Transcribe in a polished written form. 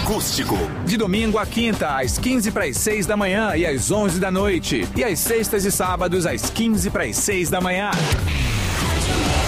Acústico. De domingo a quinta, às 15 para as 6 da manhã e às 11 da noite. E às sextas e sábados, às 15 para as 6 da manhã.